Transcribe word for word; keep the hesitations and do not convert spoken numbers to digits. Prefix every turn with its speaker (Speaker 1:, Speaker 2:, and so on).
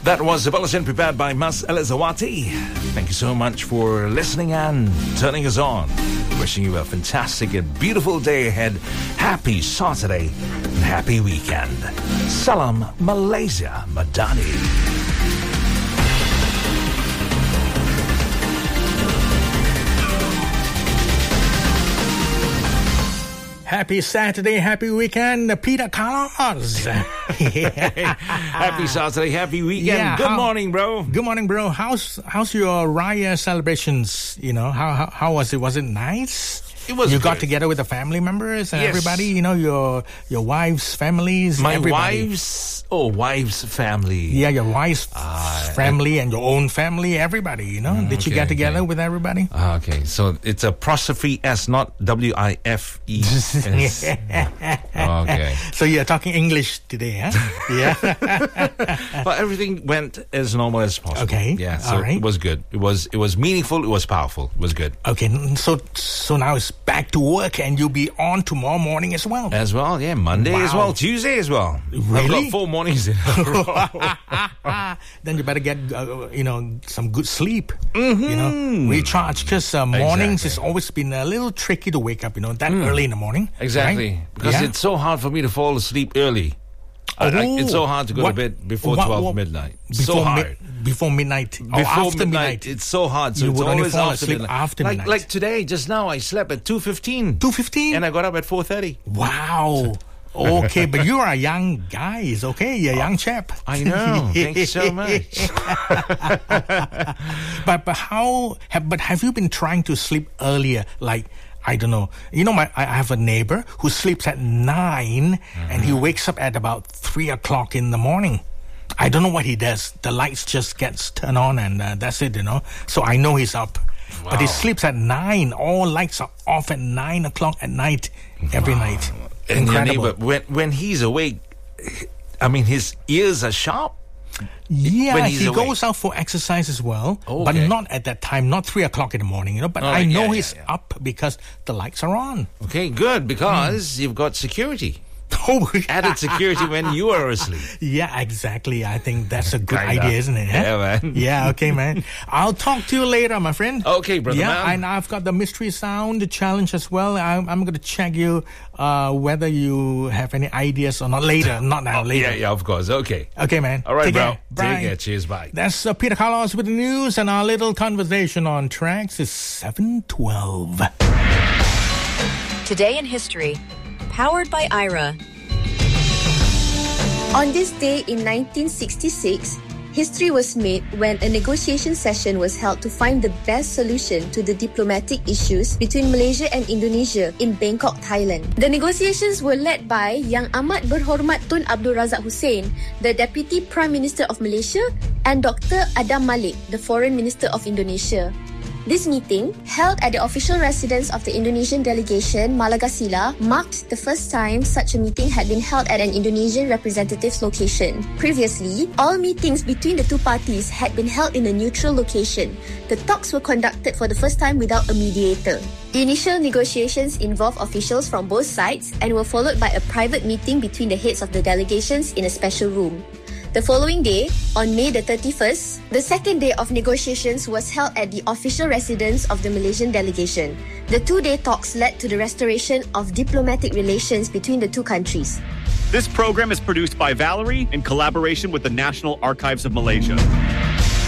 Speaker 1: That was the bulletin prepared by Mas Elizawati. Thank you so much for listening and turning us on. Wishing you a fantastic and beautiful day ahead. Happy Saturday and happy weekend. Salam Malaysia Madani.
Speaker 2: Happy Saturday, happy weekend, Peter Carlos.
Speaker 1: Happy Saturday, happy weekend.
Speaker 2: Yeah,
Speaker 1: Good
Speaker 2: how,
Speaker 1: morning, bro.
Speaker 2: Good morning, bro. How's how's your Raya celebrations? You know, how how, how was it? Was it nice?
Speaker 1: It was
Speaker 2: You
Speaker 1: good.
Speaker 2: got together with the family members and
Speaker 1: Yes.
Speaker 2: everybody, you know, your your wife's families,
Speaker 1: My
Speaker 2: everybody.
Speaker 1: wife's, oh, wife's family.
Speaker 2: Yeah, your wife's
Speaker 1: Ah,
Speaker 2: family and your own family, everybody, you know. Did you
Speaker 1: okay,
Speaker 2: get together
Speaker 1: okay.
Speaker 2: with everybody?
Speaker 1: Ah, okay, so it's a apostrophe S, not W I F E S. Okay.
Speaker 2: So you're talking English today, huh? Yeah.
Speaker 1: But everything went as normal as possible.
Speaker 2: Okay,
Speaker 1: Yeah, so
Speaker 2: all right.
Speaker 1: it was good. It was it was meaningful. It was powerful. It was good.
Speaker 2: Okay, so so now it's back to work and you'll be on tomorrow morning as well.
Speaker 1: As well, yeah. Monday as
Speaker 2: Wow.
Speaker 1: well. Tuesday as well. I've
Speaker 2: Really?
Speaker 1: got four mornings in a row.
Speaker 2: Then you better get, uh, you know, some good sleep.
Speaker 1: Mm-hmm.
Speaker 2: You know, recharge. Because uh, mornings
Speaker 1: Exactly.
Speaker 2: it's always been a little tricky to wake up, you know, that early in the morning.
Speaker 1: Exactly.
Speaker 2: right?
Speaker 1: Because
Speaker 2: Yeah.
Speaker 1: it's so hard for me to fall asleep early. I- I-
Speaker 2: Oh,
Speaker 1: it's so hard to go
Speaker 2: what-
Speaker 1: to bed before
Speaker 2: what-
Speaker 1: twelve
Speaker 2: what-
Speaker 1: midnight.
Speaker 2: Before
Speaker 1: so hard.
Speaker 2: mid- before midnight. or
Speaker 1: Before
Speaker 2: after
Speaker 1: midnight, it's so hard. So
Speaker 2: You
Speaker 1: it's
Speaker 2: would only
Speaker 1: always
Speaker 2: fall
Speaker 1: after
Speaker 2: asleep
Speaker 1: midnight.
Speaker 2: after
Speaker 1: like,
Speaker 2: midnight.
Speaker 1: Like today, just now, I slept at two fifteen.
Speaker 2: two fifteen?
Speaker 1: And I got up at four thirty.
Speaker 2: Wow. Okay, but you are a young guy. It's okay. You're a young chap.
Speaker 1: I know. Thank you so much.
Speaker 2: but but how? Have, but have you been trying to sleep earlier? Like I don't know. You know, my I have a neighbor who sleeps at nine and he wakes up at about three o'clock in the morning. I don't know what he does. The lights just gets turned on and uh, that's it. You know. So I know he's up. But he
Speaker 1: Wow.
Speaker 2: sleeps at nine. All lights are off at nine o'clock at night every night.
Speaker 1: And your
Speaker 2: Incredible.
Speaker 1: neighbor, when, when he's awake, I mean, his ears are sharp.
Speaker 2: Yeah,
Speaker 1: when he's
Speaker 2: he
Speaker 1: awake.
Speaker 2: goes out for exercise as well,
Speaker 1: Oh,
Speaker 2: but
Speaker 1: okay.
Speaker 2: not at that time, not three o'clock in the morning, you know. But
Speaker 1: Oh,
Speaker 2: I
Speaker 1: yeah,
Speaker 2: know
Speaker 1: yeah,
Speaker 2: he's
Speaker 1: yeah.
Speaker 2: up because the lights are on.
Speaker 1: Okay, good, because you've got security.
Speaker 2: Oh,
Speaker 1: Added security when you are asleep.
Speaker 2: yeah, exactly. I think that's a good
Speaker 1: Kinda.
Speaker 2: idea, isn't it? huh?
Speaker 1: Yeah, man.
Speaker 2: Yeah, okay, man. I'll talk to you later, my friend.
Speaker 1: Okay, brother
Speaker 2: Yeah,
Speaker 1: man.
Speaker 2: and I've got the mystery sound challenge as well. I'm, I'm going to check you uh, whether you have any ideas or not later. Not now, later.
Speaker 1: Yeah, yeah, of course. Okay.
Speaker 2: Okay, man.
Speaker 1: All right,
Speaker 2: Take
Speaker 1: bro.
Speaker 2: care. Bye.
Speaker 1: Take care. Cheers. Bye.
Speaker 2: That's uh, Peter Carlos with the news, and our little conversation on tracks is seven twelve.
Speaker 3: Today in History, powered by Aira.
Speaker 4: On this day in nineteen sixty-six, history was made when a negotiation session was held to find the best solution to the diplomatic issues between Malaysia and Indonesia in Bangkok, Thailand. The negotiations were led by Yang Amat Berhormat Tun Abdul Razak Hussein, the Deputy Prime Minister of Malaysia, and Doctor Adam Malik, the Foreign Minister of Indonesia. This meeting, held at the official residence of the Indonesian delegation, Malagasila, marked the first time such a meeting had been held at an Indonesian representative's location. Previously, all meetings between the two parties had been held in a neutral location. The talks were conducted for the first time without a mediator. The initial negotiations involved officials from both sides and were followed by a private meeting between the heads of the delegations in a special room. The following day, on May the thirty-first, the second day of negotiations was held at the official residence of the Malaysian delegation. The two-day talks led to the restoration of diplomatic relations between the two countries.
Speaker 5: This program is produced by Valerie in collaboration with the National Archives of Malaysia.